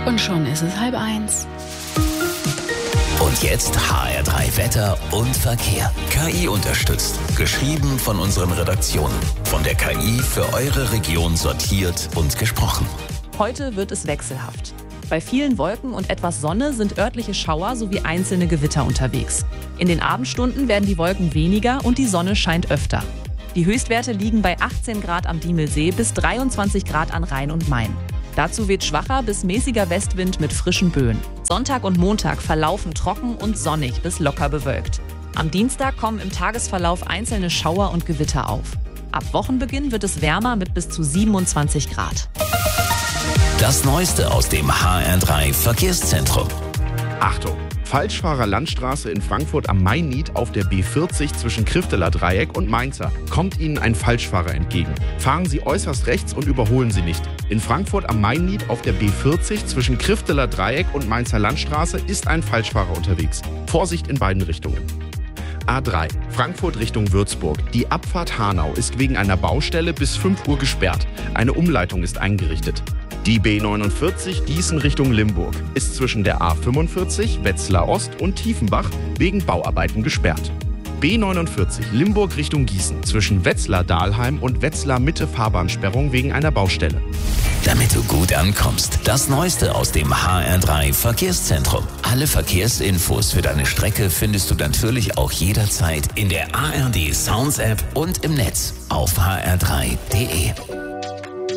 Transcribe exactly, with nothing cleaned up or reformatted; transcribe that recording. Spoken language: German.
Und schon ist es halb eins. Und jetzt H R drei Wetter und Verkehr. K I unterstützt. Geschrieben von unseren Redaktionen. Von der K I für eure Region sortiert und gesprochen. Heute wird es wechselhaft. Bei vielen Wolken und etwas Sonne sind örtliche Schauer sowie einzelne Gewitter unterwegs. In den Abendstunden werden die Wolken weniger und die Sonne scheint öfter. Die Höchstwerte liegen bei achtzehn Grad am Diemelsee bis dreiundzwanzig Grad an Rhein und Main. Dazu weht schwacher bis mäßiger Westwind mit frischen Böen. Sonntag und Montag verlaufen trocken und sonnig bis locker bewölkt. Am Dienstag kommen im Tagesverlauf einzelne Schauer und Gewitter auf. Ab Wochenbeginn wird es wärmer mit bis zu siebenundzwanzig Grad. Das Neueste aus dem H R drei Verkehrszentrum. Achtung! Falschfahrer Landstraße in Frankfurt am Main-Nied auf der B vierzig zwischen Krifteler Dreieck und Mainzer. Kommt Ihnen ein Falschfahrer entgegen. Fahren Sie äußerst rechts und überholen Sie nicht. In Frankfurt am Main-Nied auf der B vierzig zwischen Krifteler Dreieck und Mainzer Landstraße ist ein Falschfahrer unterwegs. Vorsicht in beiden Richtungen. A drei, Frankfurt Richtung Würzburg. Die Abfahrt Hanau ist wegen einer Baustelle bis fünf Uhr gesperrt. Eine Umleitung ist eingerichtet. Die B neunundvierzig Gießen Richtung Limburg ist zwischen der A fünfundvierzig Wetzlar Ost und Tiefenbach wegen Bauarbeiten gesperrt. B neunundvierzig Limburg Richtung Gießen zwischen Wetzlar-Dahlheim und Wetzlar-Mitte Fahrbahnsperrung wegen einer Baustelle. Damit du gut ankommst, das Neueste aus dem H R drei Verkehrszentrum. Alle Verkehrsinfos für deine Strecke findest du natürlich auch jederzeit in der A R D Sounds App und im Netz auf h r drei punkt d e.